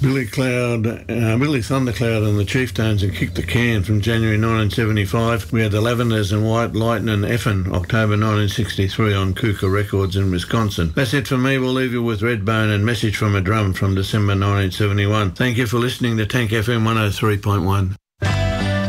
Billy Thundercloud and the Chieftains and Kick the Can from January 1975. We had the Lavenders and White Lightning Effin, October 1963 on Kuka Records in Wisconsin. That's it for me. We'll leave you with Redbone and Message from a Drum from December 1971. Thank you for listening to Tank FM 103.1.